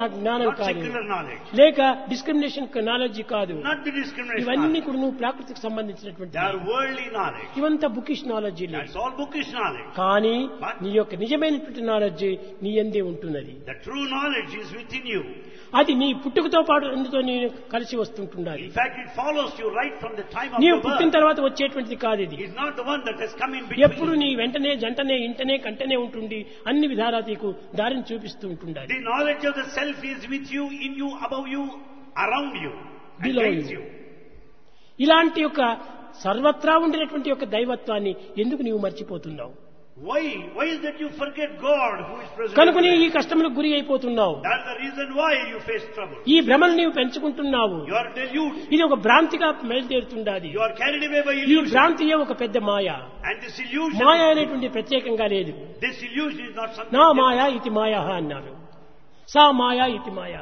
జ్ఞానం not కాదు, secular knowledge, లేక డిస్క్రిమినేషన్ నాలెడ్జ్ కాదు. not the discrimination ఇవన్నీ knowledge. కూడా నువ్వు ప్రాకృతికి సంబంధించినటువంటి They are worldly knowledge. ఇవంతా bookish నాలెడ్జీలే. That's all bookish knowledge. కానీ నీ యొక్క నిజమైనటువంటి నాలెడ్జ్ నీ యందే ఉంటున్నది. The true knowledge is within you. అది నీ పుట్టుకతో పాటు అందుతో నేను కలిసి వస్తుంటున్నది. In fact, it follows you right from the time of నీవు your పుట్టిన birth. తర్వాత వచ్చేటువంటిది కాదు ఇది. It's not the one that has come in ఎప్పుడు between. నీ వెంటనే జంటనే ఇంటనే కంటనే ఉంటుంది, అన్ని విధాలా నీకు దారిని చూపిస్తూ ఉంటుండాలి. The knowledge of the self is with you, in you, above you, around you, and Below guides you. you. ఇలాంటి యొక్క సర్వత్రా ఉండినటువంటి యొక్క దైవత్వాన్ని ఎందుకు నీవు మర్చిపోతున్నావు? Why? Why is that you forget God who is present? కనుకనే ఈ everywhere? కష్టములకు గురి అయిపోతున్నావు. That's the reason why you face trouble. ఈ భ్రమలు నీవు పెంచుకుంటున్నావు. You are deluded. ఇది ఒక భ్రాంతిగా బయలుదేరుతుండాది. You are carried away by ఈ illusion. భ్రాంతియే ఒక పెద్ద మాయ. And this illusion, మాయ అనేటువంటి ప్రత్యేకంగా లేదు. this illusion is not something. నా మాయ ఇతి మాయ అన్నారు, సా మాయ ఇతి మాయ.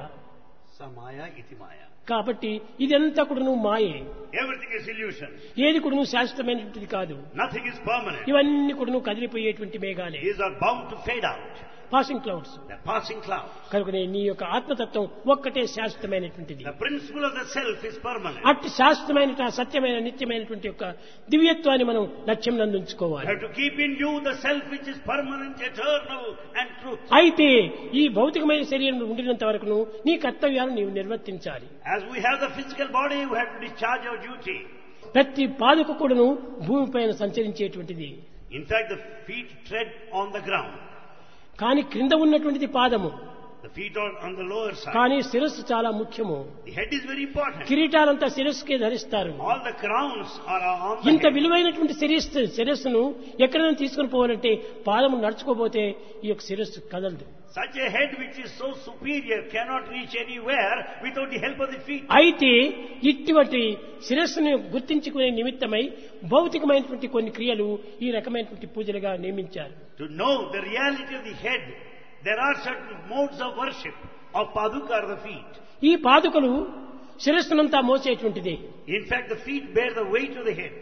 Samaya iti maya. కాబట్టి ఇదంతా కూడా నువ్వు మాయే. Everything is illusion. ఏది కూడా నువ్వు శాశ్వతమైనటువంటిది కాదు. Nothing is permanent. ఇవన్నీ కూడా నువ్వు కదిలిపోయేటువంటి మేఘాలే, These are bound to fade out. Passing clouds. They're passing clouds. కనుకనే నీ యొక్క ఆత్మతత్వం ఒక్కటే శాశ్వతమైనటువంటిది. The principle of the self is permanent. అట్టి శాశ్వతమైన సత్యమైన నిత్యమైనటువంటి యొక్క దివ్యత్వాన్ని మనం లక్ష్యం You నందుంచుకోవాలి. have to keep in you the self which is permanent, eternal, and truth. అయితే ఈ భౌతికమైన శరీరం ఉండినంత వరకు నీ కర్తవ్యాలను నీవు నిర్వర్తించాలి. As we have the physical body, we have to discharge our duty. ప్రతి పాదుక కూడాను భూమిపైన సంచరించేటువంటిది. In fact, the feet tread on the ground. కానీ క్రింద ఉన్నటువంటిది పాదము. The feet are on the lower side. కానీ శిరస్సు చాలా ముఖ్యము. The head is very important. కిరీటాలంతా శిరస్సుకే ధరిస్తారు. All the crowns are on the ఇంత head. విలువైనటువంటి శిరస్సును ఎక్కడైనా తీసుకుని పోవాలంటే పాదము నడుచుకోపోతే ఈ యొక్క శిరస్సు కదలదు. Such a head which is so superior cannot reach anywhere without the help of the feet. అయితే ఇటువంటి శిరస్సును గుర్తించుకునే నిమిత్తమై భౌతికమైనటువంటి కొన్ని క్రియలు ఈ రకమైనటువంటి పూజలుగా నియమించారు. To know the reality of the head, there are certain modes of worship of paduka or the feet. ఈ పాదుకలు శిరస్సునంతా మోసేటువంటిది. In fact, the feet bear the weight of the head.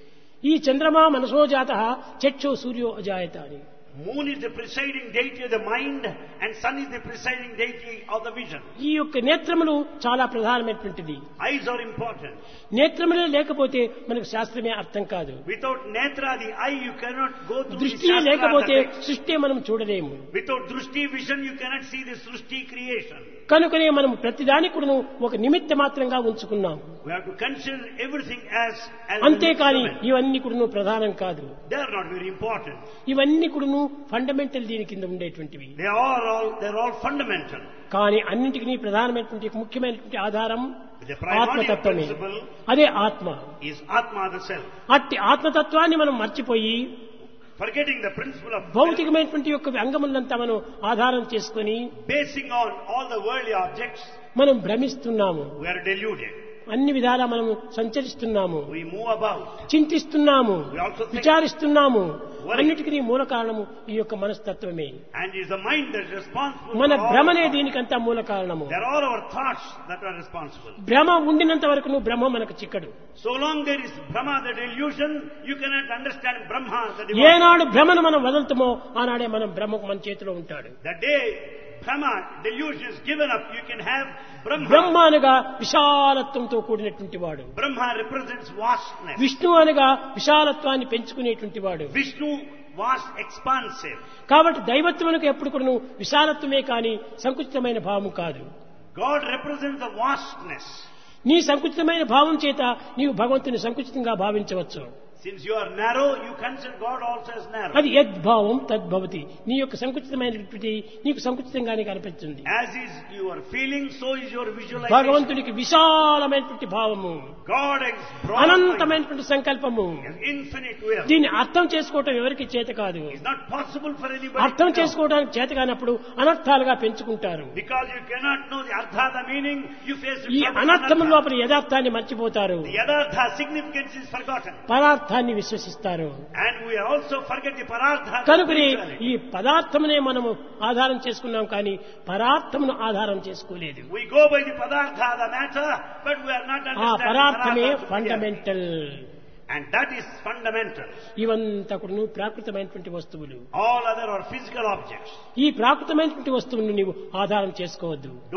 ఈ చంద్రమా మనసో జాతః చక్షు సూర్యో అజాయత అని. Moon is the presiding deity of the mind, and sun is the presiding deity of the vision. ఈ యొక్క నేత్రములు చాలా ప్రధానమైనటువంటిది. Eyes are important. నేత్రములే లేకపోతే మనకు శాస్త్రమే అర్థం కాదు. Without netra, the eye, you cannot go through the దృష్టియే shastra, లేకపోతే the text. సృష్టి మనం చూడలేము. Without drushti vision, you cannot see the srushti creation. కనుకనే మనం ప్రతిదాని కూడా ఒక నిమిత్త మాత్రంగా ఉంచుకున్నాం. We have to consider everything as అంతేకాని an instrument. ఇవన్నీ కూడా ప్రధానం కాదు. They are not very important. ఇవన్నీ కూడా ఫండమెంటల్ దీని కింద ఉండేటువంటివి. They're all fundamental. కానీ అన్నింటికి ప్రధానమైనటువంటి ముఖ్యమైనటువంటి ఆధారం The primordial ఆత్మతత్వమే. principle అదే ఆత్మ. is Atma, the self. అట్టి ఆత్మతత్వాన్ని మనం మర్చిపోయి Forgetting the principle of self, భౌతికమైనటువంటి యొక్క అంగములంతా మనం ఆధారం చేసుకొని basing on all the worldly objects, మనం భ్రమిస్తున్నాము. we are deluded. అన్ని విధాలా మనం సంచరిస్తున్నాము, We move about. చింతిస్తున్నాము, We also think. విచారిస్తున్నాము. Worry. అన్నిటికీ మూల కారణము ఈ యొక్క మనస్తత్వమే. And it is the mind that is responsible మన for all భ్రమనే our thoughts. దీనికంతా మూల కారణము. They're all our thoughts that are responsible. భ్రమ ఉండినంత వరకు భ్రమ మనకు చిక్కడు. So long there is Brahma, that illusion, you cannot understand Brahma, the divine. ఏనాడు భ్రమను మనం వదులుతామో ఆనాడే మనం భ్రమకు మన చేతిలో ఉంటాడు. The day Brahma delusion is given up, you can have Brahma. బ్రహ్మ అనగా విశాలత్వంతో కూడినటువంటి వాడు. Brahma represents vastness. విష్ణు అనగా విశాలత్వాన్ని పెంచుకునేటువంటి వాడు. Vishnu, vast, expansive. కాబట్టి దైవత్వమునకు ఎప్పుడు కూడా విశాలత్వమే కానీ సంకుచితమైన భావం కాదు. God represents the vastness. నీ సంకుచితమైన భావం చేత నీవు భగవంతుని సంకుచితంగా భావించవచ్చు. Since you are narrow, you consider God also as narrow. అది యద్భావం తద్భవతి. నీ యొక్క సంకుచితమైనటువంటి నీకు సంకుచితంగానే కనిపిస్తుంది. As is your feeling, so is your visualization. భగవంతునికి విశాలమైనటువంటి భావము, God is broad, అనంతమైనటువంటి సంకల్పము. infinite will. దీన్ని అర్థం చేసుకోవటం ఎవరికి చేత కాదు. It's not possible for anybody అర్థం to know. చేసుకోవడానికి చేత కానప్పుడు అనర్థాలుగా పెంచుకుంటారు. Because you cannot know the artha, the meaning, you face ఈ trouble with అనర్థం anartha. లోపల యథార్థాన్ని మర్చిపోతారు, The yadartha significance is forgotten. పదార్థాన్ని విశ్వసిస్తారు. And we also forget the parartha. కనుకనే ఈ పదార్థమునే మనము ఆధారం చేసుకున్నాం కానీ పరార్థమును ఆధారం చేసుకోలేదు. We go by the padartha, the matter, but we are not ఆ understanding పరార్థమే parartha to be fundamental. And that is fundamental. ఇవంతా కూడా ప్రాకృతమైనటువంటి వస్తువులు. All other are physical objects. ఈ ప్రాకృతమైనటువంటి వస్తువులను నీవు ఆధారం చేసుకోవద్దు.